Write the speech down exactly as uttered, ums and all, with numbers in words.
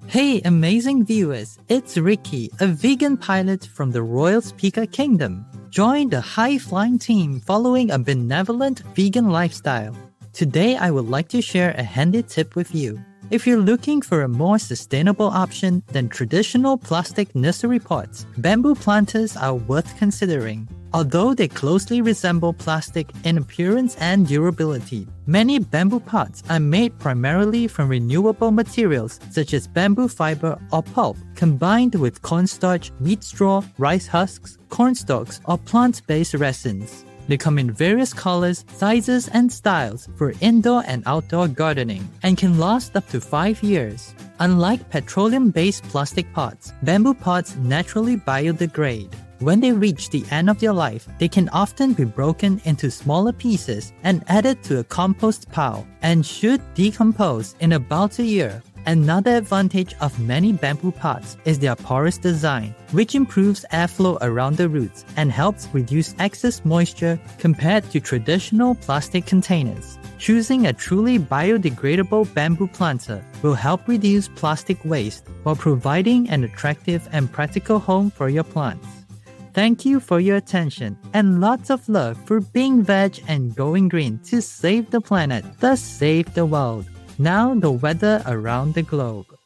Hey amazing viewers, it's Ricky, a vegan pilot from the Royal Speaker Kingdom. Join the high-flying team following a benevolent vegan lifestyle. Today I would like to share a handy tip with you. If you're looking for a more sustainable option than traditional plastic nursery pots, bamboo planters are worth considering. Although they closely resemble plastic in appearance and durability, many bamboo pots are made primarily from renewable materials such as bamboo fiber or pulp, combined with cornstarch, wheat straw, rice husks, corn stalks, or plant-based resins. They come in various colors, sizes, and styles for indoor and outdoor gardening and can last up to five years. Unlike petroleum-based plastic pots, bamboo pots naturally biodegrade. When they reach the end of their life, they can often be broken into smaller pieces and added to a compost pile and should decompose in about a year. Another advantage of many bamboo pots is their porous design, which improves airflow around the roots and helps reduce excess moisture compared to traditional plastic containers. Choosing a truly biodegradable bamboo planter will help reduce plastic waste while providing an attractive and practical home for your plants. Thank you for your attention and lots of love for being veg and going green to save the planet, thus save the world. Now the weather around the globe.